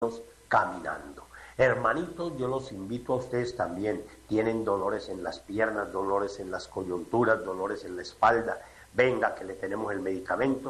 caminando. Hermanitos, yo los invito a ustedes también. Tienen dolores en las piernas, dolores en las coyunturas, dolores en la espalda. Venga, que le tenemos el medicamento